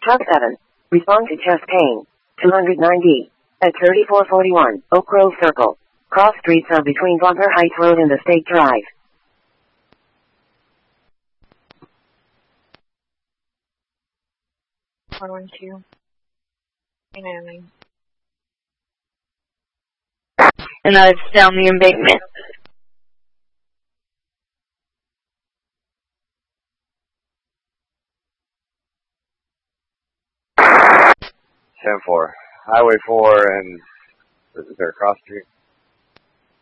Tug 7. Respond to chest pain. 290. At 3441, Oak Grove Circle. Cross streets are between Bunker Heights Road and the State Drive. And that is down the embankment. Highway 4 and is there a cross street?